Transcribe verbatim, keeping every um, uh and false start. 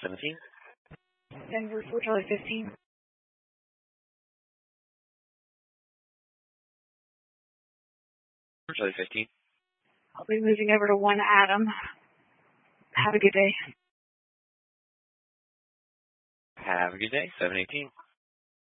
seventeen. Denver four Charlie fifteen. four Charlie fifteen. I'll be moving over to one Adam. Have a good day. Have a good day. seven eighteen.